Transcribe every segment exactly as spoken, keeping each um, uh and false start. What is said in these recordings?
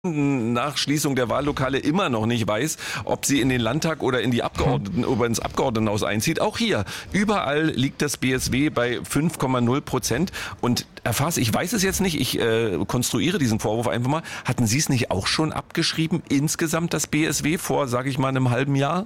nach Schließung der Wahllokale immer noch nicht weiß, ob sie in den Landtag oder in die Abgeordneten oder ins Abgeordnetenhaus einzieht. Auch hier, überall liegt das B S W bei fünf Komma null Prozent. Und Herr Faas, ich weiß es jetzt nicht, ich äh, konstruiere diesen Vorwurf einfach mal. Hatten Sie es nicht auch schon abgeschrieben, insgesamt das B S W vor, sage ich mal, einem halben Jahr?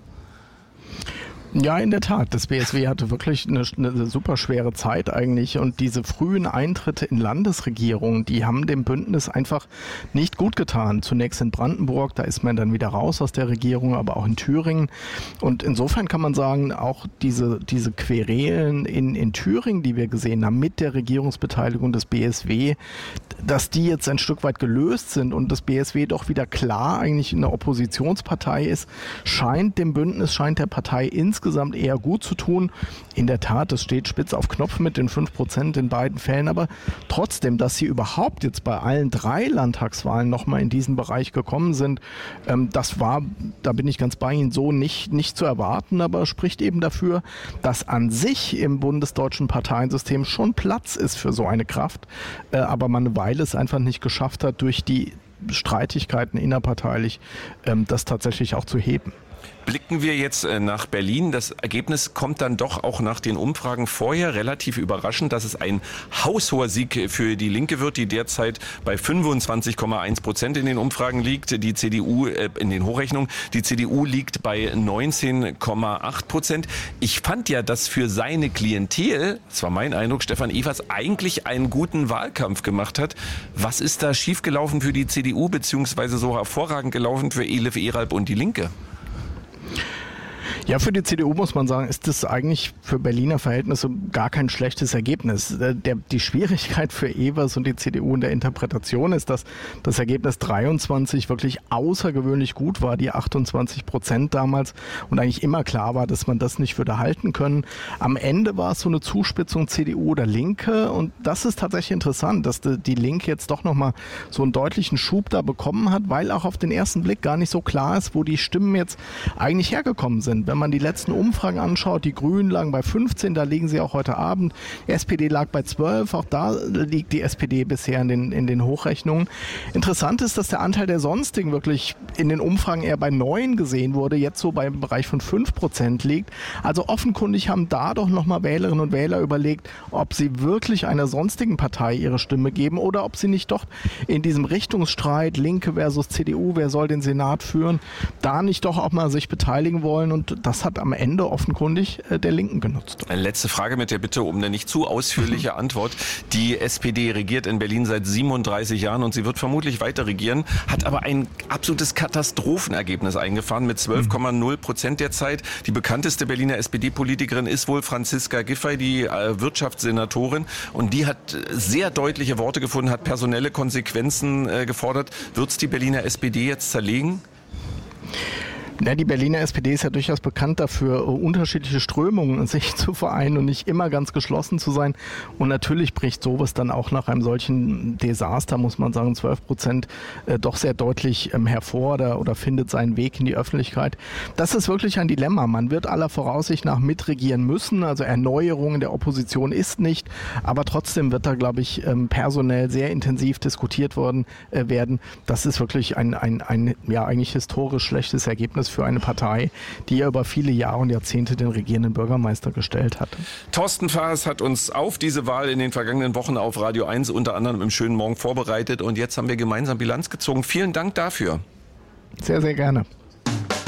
Ja, in der Tat. Das B S W hatte wirklich eine, eine super schwere Zeit eigentlich und diese frühen Eintritte in Landesregierungen, die haben dem Bündnis einfach nicht gut getan. Zunächst in Brandenburg, da ist man dann wieder raus aus der Regierung, aber auch in Thüringen. Und insofern kann man sagen, auch diese, diese Querelen in, in Thüringen, die wir gesehen haben mit der Regierungsbeteiligung des B S W, dass die jetzt ein Stück weit gelöst sind und das B S W doch wieder klar eigentlich eine Oppositionspartei ist, scheint dem Bündnis, scheint der Partei insgesamt insgesamt eher gut zu tun. In der Tat, es steht spitz auf Knopf mit den fünf Prozent in beiden Fällen, aber trotzdem, dass sie überhaupt jetzt bei allen drei Landtagswahlen nochmal in diesen Bereich gekommen sind, ähm, das war, da bin ich ganz bei Ihnen, so nicht, nicht zu erwarten, aber spricht eben dafür, dass an sich im bundesdeutschen Parteiensystem schon Platz ist für so eine Kraft, äh, aber man eine Weile es einfach nicht geschafft hat, durch die Streitigkeiten innerparteilich ähm, das tatsächlich auch zu heben. Blicken wir jetzt nach Berlin. Das Ergebnis kommt dann doch auch nach den Umfragen vorher relativ überraschend, dass es ein haushoher Sieg für die Linke wird, die derzeit bei fünfundzwanzig Komma eins Prozent in den Umfragen liegt. Die C D U äh, in den Hochrechnungen. Die C D U liegt bei neunzehn Komma acht Prozent. Ich fand ja, dass für seine Klientel, das war mein Eindruck, Stefan Evers eigentlich einen guten Wahlkampf gemacht hat. Was ist da schiefgelaufen für die C D U, beziehungsweise so hervorragend gelaufen für Elif Eralp und die Linke? Ja, für die C D U muss man sagen, ist das eigentlich für Berliner Verhältnisse gar kein schlechtes Ergebnis. Der, die Schwierigkeit für Evers und die C D U in der Interpretation ist, dass das Ergebnis dreiundzwanzig wirklich außergewöhnlich gut war, die achtundzwanzig Prozent damals, und eigentlich immer klar war, dass man das nicht würde halten können. Am Ende war es so eine Zuspitzung C D U oder Linke, und das ist tatsächlich interessant, dass die, die Linke jetzt doch nochmal so einen deutlichen Schub da bekommen hat, weil auch auf den ersten Blick gar nicht so klar ist, wo die Stimmen jetzt eigentlich hergekommen sind. Wenn man die letzten Umfragen anschaut, die Grünen lagen bei fünfzehn, da liegen sie auch heute Abend. Die S P D lag bei zwölf, auch da liegt die S P D bisher in den, in den Hochrechnungen. Interessant ist, dass der Anteil der Sonstigen wirklich in den Umfragen eher bei neun gesehen wurde, jetzt so beim Bereich von fünf Prozent liegt. Also offenkundig haben da doch nochmal Wählerinnen und Wähler überlegt, ob sie wirklich einer sonstigen Partei ihre Stimme geben oder ob sie nicht doch in diesem Richtungsstreit Linke versus C D U, wer soll den Senat führen, da nicht doch auch mal sich beteiligen wollen, und das hat am Ende offenkundig äh, der Linken genutzt. Eine letzte Frage mit der Bitte um eine nicht zu ausführliche Antwort. Die S P D regiert in Berlin seit siebenunddreißig Jahren und sie wird vermutlich weiter regieren, hat aber ein absolutes Katastrophenergebnis eingefahren mit zwölf Komma null Prozent derzeit. Die bekannteste Berliner S P D-Politikerin ist wohl Franziska Giffey, die äh, Wirtschaftssenatorin, und die hat sehr deutliche Worte gefunden, hat personelle Konsequenzen äh, gefordert. Wird es die Berliner S P D jetzt zerlegen? Ja, die Berliner S P D ist ja durchaus bekannt dafür, unterschiedliche Strömungen in sich zu vereinen und nicht immer ganz geschlossen zu sein. Und natürlich bricht sowas dann auch nach einem solchen Desaster, muss man sagen, zwölf Prozent äh, doch sehr deutlich ähm, hervor oder, oder findet seinen Weg in die Öffentlichkeit. Das ist wirklich ein Dilemma. Man wird aller Voraussicht nach mitregieren müssen. Also Erneuerung der Opposition ist nicht. Aber trotzdem wird da, glaube ich, ähm, personell sehr intensiv diskutiert worden äh, werden. Das ist wirklich ein, ein, ein ja eigentlich historisch schlechtes Ergebnis für eine Partei, die ja über viele Jahre und Jahrzehnte den regierenden Bürgermeister gestellt hatte. Thorsten Faas hat uns auf diese Wahl in den vergangenen Wochen auf Radio eins unter anderem im schönen Morgen vorbereitet, und jetzt haben wir gemeinsam Bilanz gezogen. Vielen Dank dafür. Sehr, sehr gerne.